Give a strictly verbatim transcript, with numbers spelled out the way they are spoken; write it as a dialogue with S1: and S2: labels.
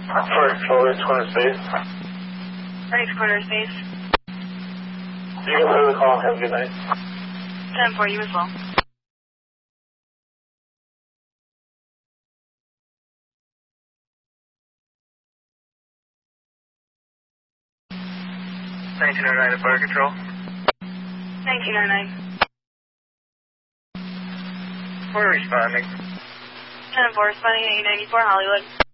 S1: For Florida Corner Space.
S2: Phoenix Corner Space.
S1: You can put the call. Have a good night.
S2: ten four, you as well.
S1: nineteen oh nine to Fire Control.
S2: nineteen oh nine.
S1: We're responding.
S2: ten four, responding at eight ninety-four Hollywood.